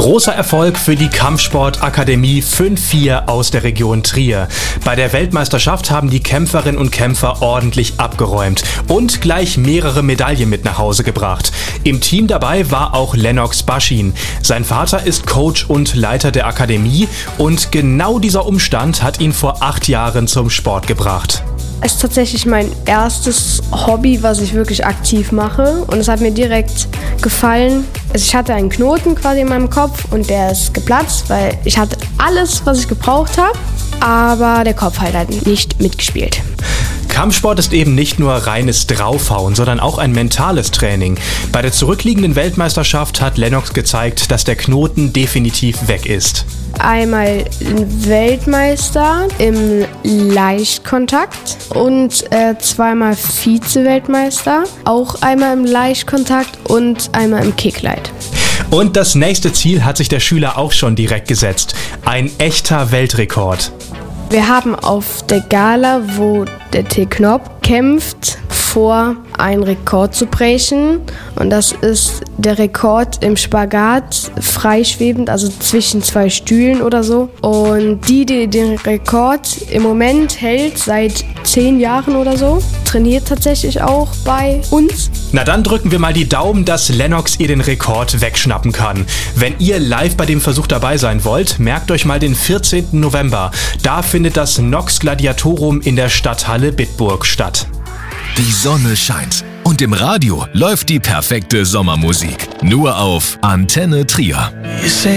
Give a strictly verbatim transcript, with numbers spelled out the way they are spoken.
Großer Erfolg für die Kampfsportakademie fünf vier aus der Region Trier. Bei der Weltmeisterschaft haben die Kämpferinnen und Kämpfer ordentlich abgeräumt und gleich mehrere Medaillen mit nach Hause gebracht. Im Team dabei war auch Lennox Baschin. Sein Vater ist Coach und Leiter der Akademie und genau dieser Umstand hat ihn vor acht Jahren zum Sport gebracht. Es ist tatsächlich mein erstes Hobby, was ich wirklich aktiv mache, und es hat mir direkt gefallen. Also ich hatte einen Knoten quasi in meinem Kopf und der ist geplatzt, weil ich hatte alles, was ich gebraucht habe, aber der Kopf hat halt nicht mitgespielt. Kampfsport ist eben nicht nur reines Draufhauen, sondern auch ein mentales Training. Bei der zurückliegenden Weltmeisterschaft hat Lennox gezeigt, dass der Knoten definitiv weg ist. Einmal Weltmeister im Leichtkontakt und äh, zweimal Vize-Weltmeister, auch einmal im Leichtkontakt und einmal im Kicklight. Und das nächste Ziel hat sich der Schüler auch schon direkt gesetzt. Ein echter Weltrekord. Wir haben auf der Gala, wo der T. Knopp kämpft, vor, einen Rekord zu brechen. Und das ist der Rekord im Spagat, freischwebend, also zwischen zwei Stühlen oder so. Und die, die den Rekord im Moment hält, seit zehn Jahren oder so, trainiert tatsächlich auch bei uns. Na dann drücken wir mal die Daumen, dass Lennox ihr den Rekord wegschnappen kann. Wenn ihr live bei dem Versuch dabei sein wollt, merkt euch mal den vierzehnten November. Da findet das Nox Gladiatorum in der Stadthalle Bitburg statt. Die Sonne scheint und im Radio läuft die perfekte Sommermusik. Nur auf Antenne Trier.